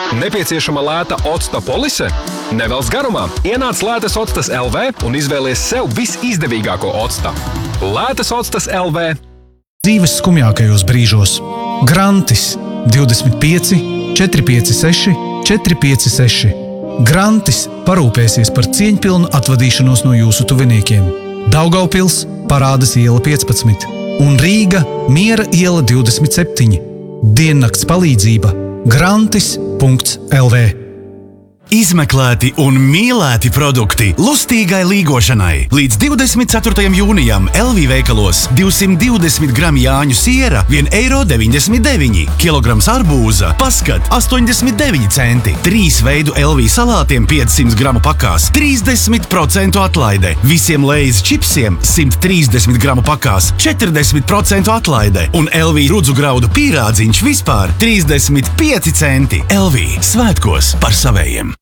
Nepieciešama lēta octa polise? Nevelc garumā. Ienāc Lētas Octas LV un izvēlies sev visizdevīgāko octa. Lētas Octas LV. Dzīves skumjākajos brīžos. Grantis 25 456 456. Grantis parūpēsies par cieņpilnu atvadīšanos no jūsu tuviniekiem. Daugavpils, Parādas iela 15 un Rīga, Miera iela 27. Diennakts palīdzība grantis.lv. Izmeklēti un mīlēti produkti lustīgai līgošanai. Līdz 24. jūnijam LV veikalos 220 gramu Jāņu siera 1,99 €, kilograms arbūza paskat 89 centi, 3 veidu LV salātiem 500 gramu pakās 30% atlaide, visiem Lay's čipsiem 130 gramu pakās 40% atlaide un LV rudzu graudu pīrādziņš vispār 35 centi. LV svētkos par savējiem.